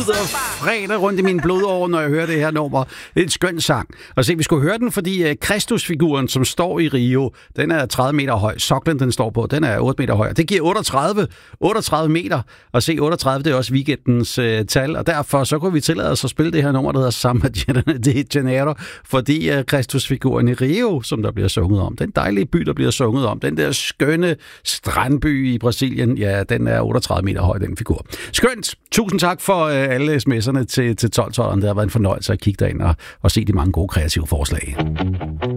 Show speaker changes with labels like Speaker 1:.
Speaker 1: flyder fredag rundt i mine blodår, når jeg hører det her nummer. Det er en skøn sang. Og se, vi skulle høre den, fordi Kristusfiguren, som står i Rio, den er 30 meter høj. Soklen, den står på, den er 8 meter høj. Det giver 38 meter. Og se, 38, det er også weekendens tal. Og derfor så kunne vi tillade os at spille det her nummer, der hedder Samba de Janeiro, fordi Kristusfiguren i Rio, som der bliver sunget om, den dejlige by, der bliver sunget om, den der skønne strandby i Brasilien, ja, den er 38 meter høj, den figur. Skønt! Tusind tak for alle sms'erne til 12-12'eren. Det har været en fornøjelse at kigge derind og se de mange gode kreative forslag.